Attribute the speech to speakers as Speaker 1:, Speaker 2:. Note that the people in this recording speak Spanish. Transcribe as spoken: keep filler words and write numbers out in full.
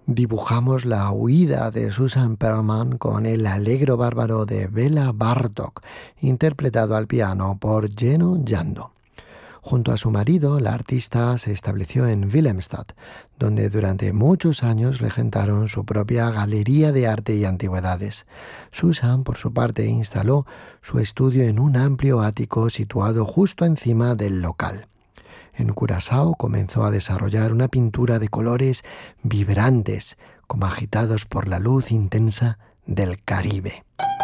Speaker 1: dibujamos la huida de Susan Perlman con el Allegro bárbaro de Béla Bartók, interpretado al piano por Jenno Jando. Junto a su marido, la artista se estableció en Wilhelmstad, donde durante muchos años regentaron su propia galería de arte y antigüedades. Susan, por su parte, instaló su estudio en un amplio ático situado justo encima del local. En Curazao comenzó a desarrollar una pintura de colores vibrantes, como agitados por la luz intensa del Caribe.